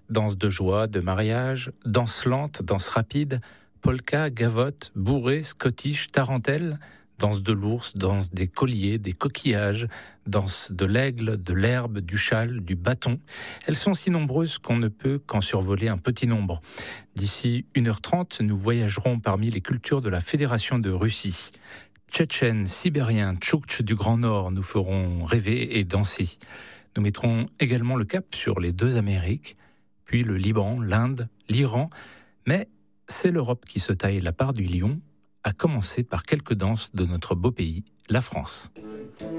Danse de joie, de mariage, danse lente, danse rapide, polka, gavotte, bourrée, scottish, tarentelle, danse de l'ours, danse des colliers, des coquillages, danse de l'aigle, de l'herbe, du châle, du bâton. Elles sont si nombreuses qu'on ne peut qu'en survoler un petit nombre. D'ici 1h30, nous voyagerons parmi les cultures de la Fédération de Russie. Tchétchènes, Sibériens, Tchoukches du Grand Nord nous feront rêver et danser. Nous mettrons également le cap sur les 2 Amériques, puis le Liban, l'Inde, l'Iran. Mais c'est l'Europe qui se taille la part du lion, à commencer par quelques danses de notre beau pays, la France.